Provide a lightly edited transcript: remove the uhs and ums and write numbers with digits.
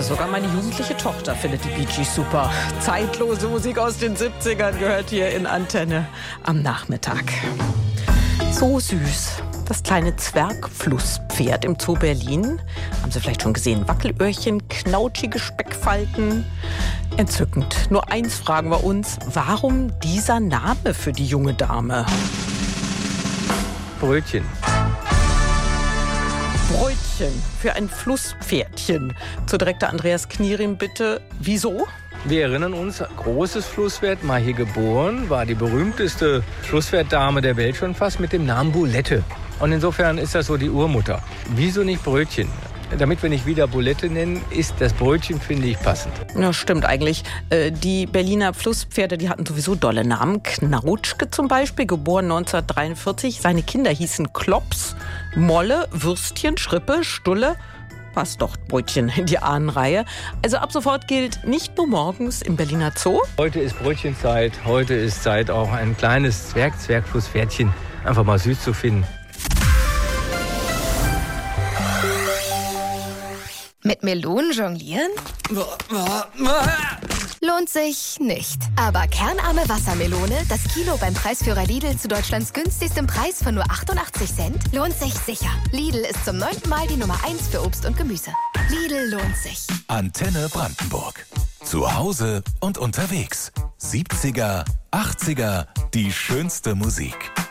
sogar meine jugendliche Tochter findet die Bee Gees super. Zeitlose Musik aus den 70ern gehört hier in Antenne am Nachmittag. So süß. Das kleine Zwergflusspferd im Zoo Berlin. Haben Sie vielleicht schon gesehen? Wackelöhrchen, knautschige Speckfalten. Entzückend. Nur eins fragen wir uns. Warum dieser Name für die junge Dame? Brötchen. Brötchen für ein Flusspferdchen. Zoodirektor Andreas Knierim, bitte. Wieso? Wir erinnern uns, großes Flusspferd, mal hier geboren, war die berühmteste Flusspferddame der Welt schon fast mit dem Namen Bulette. Und insofern ist das so die Urmutter. Wieso nicht Brötchen? Damit wir nicht wieder Bulette nennen, ist das Brötchen, finde ich, passend. Ja, stimmt eigentlich. Die Berliner Flusspferde, die hatten sowieso dolle Namen. Knautschke zum Beispiel, geboren 1943. Seine Kinder hießen Klops, Molle, Würstchen, Schrippe, Stulle. Passt doch, Brötchen in die Ahnenreihe. Also ab sofort gilt nicht nur morgens im Berliner Zoo. Heute ist Brötchenzeit. Heute ist Zeit, auch ein kleines Zwergflusspferdchen einfach mal süß zu finden. Mit Melonen jonglieren? Lohnt sich nicht. Aber kernarme Wassermelone, das Kilo beim Preisführer Lidl zu Deutschlands günstigstem Preis von nur 88 Cent, lohnt sich sicher. Lidl ist zum 9. Mal die Nummer 1 für Obst und Gemüse. Lidl lohnt sich. Antenne Brandenburg. Zu Hause und unterwegs. 70er, 80er, die schönste Musik.